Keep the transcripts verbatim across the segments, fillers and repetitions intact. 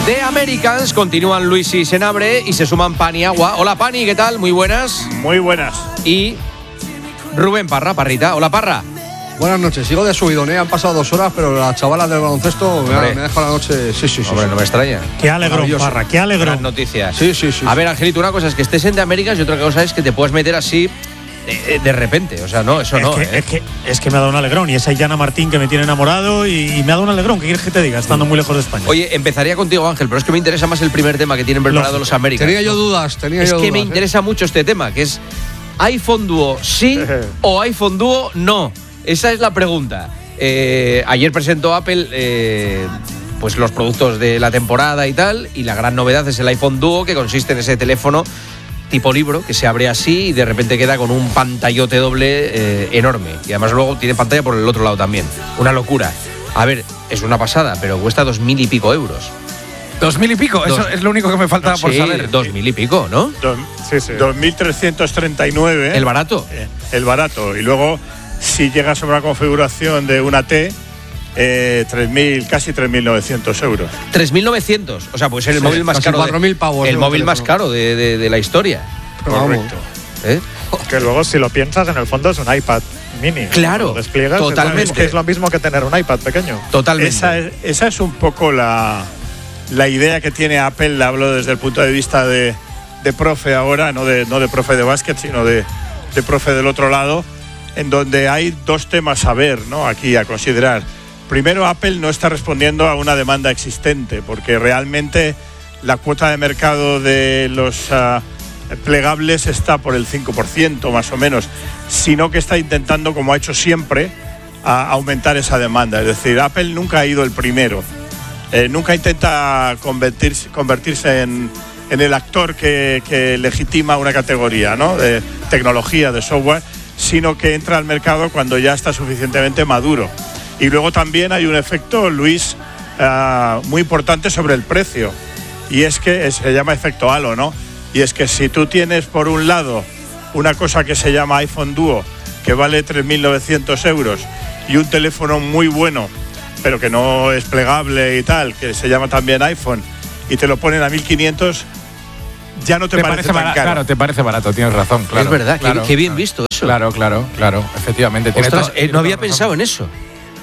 The Americans. Continúan Luis y Senabre y se suman Pani Agua. Hola Pani, ¿qué tal? Muy buenas. Muy buenas. Y Rubén Parra, Parrita. Hola Parra. Buenas noches, sigo de subidón, ¿eh? Han pasado dos horas, pero las chavalas del baloncesto me, me dejan la noche. Sí, sí, sí. Hombre, sí. no me extraña. Qué alegrón, Parra, qué alegrón. Buenas noticias. Sí, sí, sí. A ver, Angelito, una cosa es que estés en The Americans y otra cosa es que te puedas meter así de, de repente. O sea, no, eso es no. Que, ¿eh? es, que, es que me ha dado un alegrón. Y esa Yana Martín que me tiene enamorado y, y me ha dado un alegrón. ¿Qué quieres que te diga? Estando muy lejos de España. Oye, empezaría contigo, Ángel, pero es que me interesa más el primer tema que tienen preparado Lógico. los Americans. Tenía yo dudas, tenía Es yo que dudas. me ¿eh? interesa mucho este tema, que es iPhone Duo sí o iPhone Duo no. Esa es la pregunta. Eh, ayer presentó Apple eh, pues los productos de la temporada y tal, y la gran novedad es el iPhone Duo, que consiste en ese teléfono tipo libro que se abre así y de repente queda con un pantallote doble eh, enorme, y además luego tiene pantalla por el otro lado también. Una locura. A ver, es una pasada, pero cuesta dos mil y pico euros. ¿Dos mil y pico? Dos. Eso es lo único que me faltaba por Sí, saber. dos mil y pico, ¿no? Dos, sí, sí. dos mil trescientos treinta y nueve. El barato. Eh, el barato. Y luego, si llegas a una configuración de una T, eh, tres mil, casi tres mil novecientos euros. tres mil novecientos. O sea, puede ser el Sí, móvil más casi caro. cuatro mil pavos, El ¿no? móvil más Teléfono. caro de, de, de la historia. Pero vamos. Correcto. ¿Eh? Que luego, si lo piensas, en el fondo es un iPad mini. Claro, Lo despliegas, totalmente. Es, que es lo mismo que tener un iPad pequeño. Totalmente. Esa es, esa es un poco la, la idea que tiene Apple. La hablo desde el punto de vista de, de profe ahora, no de, no de profe de básquet, sino de, de profe del otro lado, en donde hay dos temas a ver, ¿no? Aquí a considerar. Primero, Apple no está respondiendo a una demanda existente, porque realmente la cuota de mercado de los uh, plegables está por el cinco por ciento más o menos, sino que está intentando, como ha hecho siempre, a aumentar esa demanda. Es decir, Apple nunca ha ido el primero, eh, nunca intenta convertirse, convertirse en, en el actor que, que legitima una categoría, ¿no? De tecnología, de software, sino que entra al mercado cuando ya está suficientemente maduro. Y luego también hay un efecto, Luis, uh, muy importante sobre el precio, y es que se llama efecto halo, ¿no? Y es que si tú tienes por un lado una cosa que se llama iPhone Duo, que vale tres mil novecientos euros, y un teléfono muy bueno, pero que no es plegable y tal, que se llama también iPhone, y te lo ponen a mil quinientos, ya no te, Te parece, parece tan barato, caro. claro, te parece barato, tienes razón, claro. Es verdad, claro, qué, qué bien claro. visto eso. Claro, claro, claro, efectivamente. tiene Ostras, to- eh, tiene no había toda razón. pensado en eso.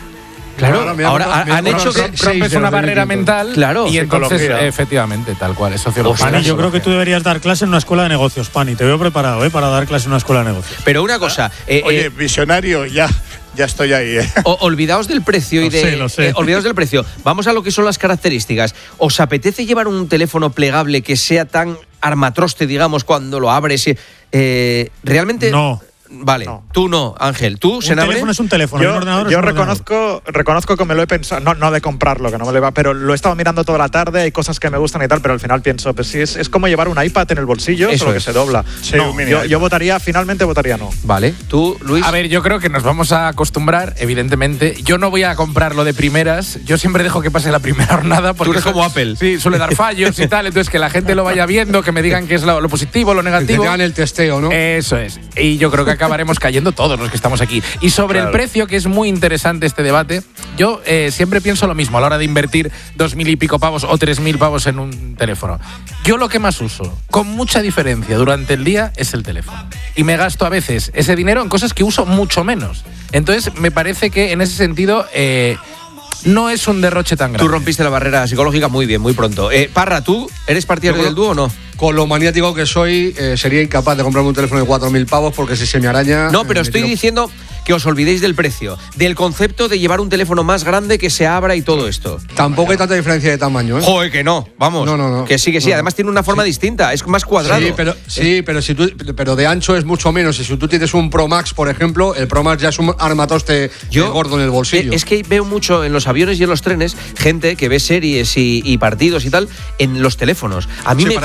Claro, Ahora me ha ahora borrado- me ha han borrado hecho que seis Rompes de una los barrera mil quinientos. mental Claro, y entonces, psicología. efectivamente, tal cual, es sociología. Pani, yo creo que tú deberías dar clase en una escuela de negocios, Pani. Te veo preparado, ¿eh? Para dar clase en una escuela de negocios. Pero una cosa, eh, Oye, eh, visionario, ya, ya estoy ahí, ¿eh? o- olvidaos del precio y Lo de sé, lo sé. eh, olvidaos del precio. Vamos a lo que son las características. ¿Os apetece llevar un teléfono plegable que sea tan armatroste, digamos, cuando lo abres? y, Eh, realmente No. Vale, No. tú no, Ángel. ¿Tú, Un Senabre? teléfono es un teléfono, Yo, un ordenador yo es un ordenador. reconozco, reconozco que me lo he pensado, no, no de comprarlo, que no me lo va, pero lo he estado mirando toda la tarde, hay cosas que me gustan y tal, pero al final pienso, pues sí, es, es como llevar un iPad en el bolsillo, Eso solo que es. se dobla. Sí, No, un mini yo, iPad. yo votaría, finalmente votaría no. Vale, tú, Luis. A ver, yo creo que nos vamos a acostumbrar, evidentemente. Yo no voy a comprarlo de primeras. Yo siempre dejo que pase la primera jornada. Porque Tú eres suele- como Apple. Sí, suele dar fallos y tal. Entonces, que la gente lo vaya viendo, que me digan qué es lo, lo positivo, lo Que te negativo. hagan el testeo, ¿no? Eso es. Y yo creo que acabaremos cayendo todos los que estamos aquí. Y sobre Claro. el precio, que es muy interesante este debate, yo eh, siempre pienso lo mismo a la hora de invertir dos mil y pico pavos o tres mil pavos en un teléfono. Yo lo que más uso, con mucha diferencia durante el día, es el teléfono. Y me gasto a veces ese dinero en cosas que uso mucho menos. Entonces, me parece que en ese sentido eh, no es un derroche tan grande. Tú rompiste la barrera psicológica muy bien, muy pronto. Eh, Parra, ¿tú eres partidario Yo del creo- dúo o no? Con lo maniático que soy, eh, sería incapaz de comprarme un teléfono de cuatro mil pavos porque si se me araña. No, pero eh, me estoy tiro- diciendo que os olvidéis del precio, del concepto de llevar un teléfono más grande que se abra y todo esto. Tampoco hay tanta diferencia de tamaño, ¿eh? Joder, que no, vamos. No, no, no. Que sí, que sí. No, no. Además tiene una forma distinta, es más cuadrado. Sí, pero, sí pero, si tú, pero de ancho es mucho menos. Y si tú tienes un Pro Max, por ejemplo, el Pro Max ya es un armatoste Yo- eh, gordo en el bolsillo. Es que veo mucho en los aviones y en los trenes gente que ve series y, y partidos y tal en los teléfonos. A mí Sí, me para cuesta, eso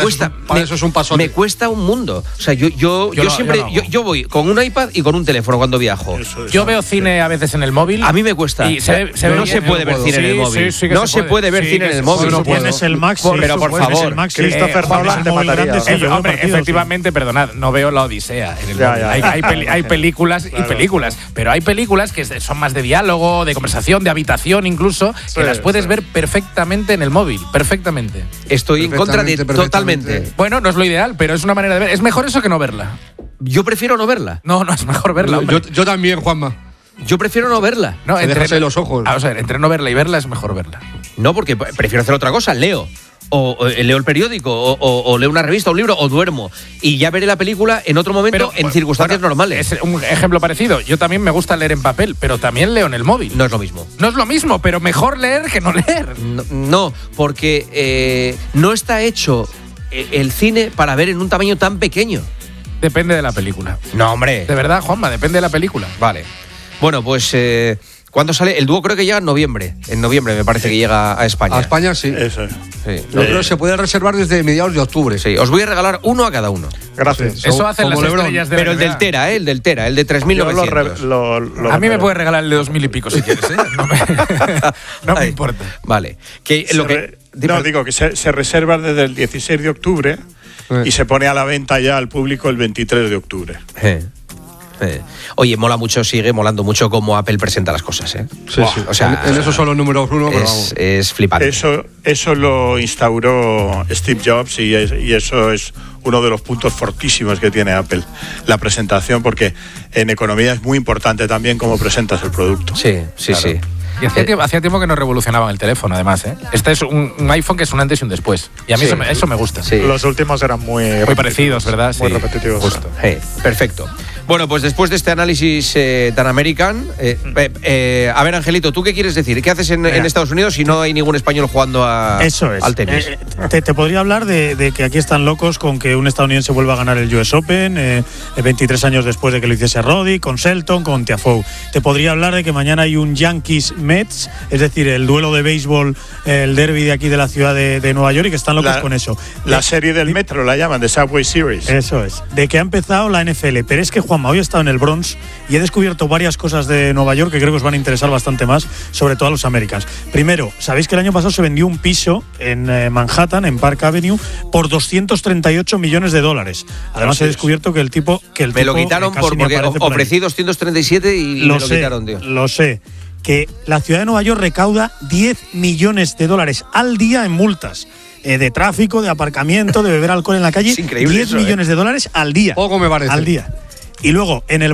Para me, eso es un pasote. me cuesta un mundo. O sea, yo, yo, yo, Yo no- siempre, yo no yo, hago. yo voy con un iPad y con un teléfono cuando viajo. Eso es. Yo veo cine a veces en el móvil. A mí me cuesta. Y se ve- se ve no bien, se puede yo ver puedo. cine en el Sí, móvil. sí, sí que no se se puede. puede ver Sí, cine que en el se- móvil. si no puedo. tienes el Max, Por- sí, pero eso por puedes, favor. el Max, sí. Christopher Eh, Nolan Juan, te es muy mataría grande, ahora. sí, Eh, yo veo hombre, partidos, efectivamente, perdonad, no veo la Odisea en el Ya, móvil. ya, hay, ya. hay peli- hay películas y películas, pero hay películas que son más de diálogo, de conversación, de habitación incluso, que Sí, las puedes sí. ver perfectamente en el móvil, perfectamente. Estoy en contra de Perfectamente, totalmente. perfectamente. Bueno, no es lo ideal, pero es una manera de ver. Es mejor eso que no verla. Yo prefiero no verla. No, no es mejor verla. hombre. Yo, yo también, Juanma. Yo prefiero no verla. no, te dejas ahí los ojos. Vamos a ver, entre no verla y verla es mejor verla. No, porque prefiero hacer otra cosa. Leo. O, o leo el periódico, o, o- o leo una revista, un libro, o duermo. Y ya veré la película en otro momento, en bueno, circunstancias bueno, normales. Es un ejemplo parecido. Yo también me gusta leer en papel, pero también leo en el móvil. No es lo mismo. No es lo mismo, pero mejor leer que no leer. No, no, porque eh, no está hecho eh, el cine para ver en un tamaño tan pequeño. Depende de la película. No, hombre. De verdad, Juanma, depende de la película. Vale. Bueno, pues eh, ¿cuándo sale? El dúo creo que llega en noviembre. En noviembre me parece que llega a España. A España sí. Eso es. Sí. Yo creo que se puede reservar desde mediados de octubre. Sí, os voy a regalar uno a cada uno. Gracias. Eso hacen las como LeBron. estrellas de la Pero el N B A. del Tera, ¿eh? El del Tera, el de tres mil Yo lo, novecientos. re- lo- lo A mí me venderé. puedes regalar el de dos mil y pico si quieres, ¿eh? No me, no me Ay, importa. Vale. Que Se lo que, re- no, digo que se, se reserva desde el dieciséis de octubre Sí. y se pone a la venta ya al público el veintitrés de octubre. Eh, eh. Oye, mola mucho, sigue molando mucho cómo Apple presenta las cosas, ¿eh? Sí, Buah, sí. O sea, en, en eso son los números uno, pero es, vamos. es flipante. Eso, eso lo instauró Steve Jobs y, es- y eso es uno de los puntos fortísimos que tiene Apple, la presentación, porque en economía es muy importante también cómo presentas el producto. Sí, sí, Claro. sí. Y hacía, Eh, tiempo, hacía tiempo que no revolucionaban el teléfono, además, ¿eh? Este es un, un iPhone que es un antes y un después. Y a mí Sí. eso, me, eso me gusta. Sí. Los últimos eran muy, Muy parecidos, ¿verdad? Muy Sí, repetitivos. justo. Eh, perfecto. Bueno, pues después de este análisis eh, tan americano, eh, eh, eh, a ver, Angelito, ¿tú qué quieres decir? ¿Qué haces en, en Estados Unidos si no hay ningún español jugando a, Eso es. al tenis? Eh, eh, te, te podría hablar de, de que aquí están locos con que un estadounidense vuelva a ganar el U S Open, eh, veintitrés años después de que lo hiciese Roddy, con Shelton, con Tiafoe. Te podría hablar de que mañana hay un Yankees-Mets, es decir, el duelo de béisbol, eh, el derby de aquí de la ciudad de, de Nueva York, y que están locos La- con eso. La De- serie del Metro la llaman, de Subway Series. Eso es. De que ha empezado la N F L. Pero es que, Juanma, hoy he estado en el Bronx y he descubierto varias cosas de Nueva York que creo que os van a interesar bastante más, sobre todo a los Americans. Primero, sabéis que el año pasado se vendió un piso en eh, Manhattan, en Park Avenue, por doscientos treinta y ocho millones de dólares. Además, he descubierto que el tipo. Que el me lo tipo, quitaron eh, casi por, ni porque aparece por ahí. ofrecí doscientos treinta y siete y, y Lo me lo sé, quitaron, tío. lo sé. Que la ciudad de Nueva York recauda diez millones de dólares al día en multas. eh, de tráfico, de aparcamiento, de beber alcohol en la calle. Es increíble diez eso, millones de dólares al día. Poco me parece. Al día. Y luego, en el